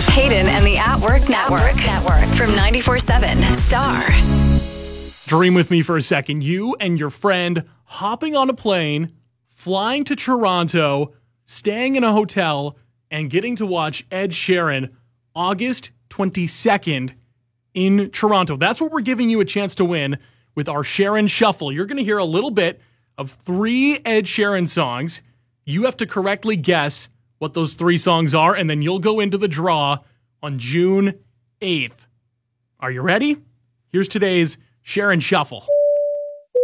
Hayden and the At Work Network. From 94.7 Star. Dream with me for a second. You and your friend hopping on a plane, flying to Toronto, staying in a hotel, and getting to watch Ed Sheeran August 22nd in Toronto. That's what we're giving you a chance to win with our Sheeran Shuffle. You're going to hear a little bit of 3 Ed Sheeran songs. You have to correctly guess what those 3 songs are, and then you'll go into the draw on June 8th. Are you ready? Here's today's Sheeran Shuffle.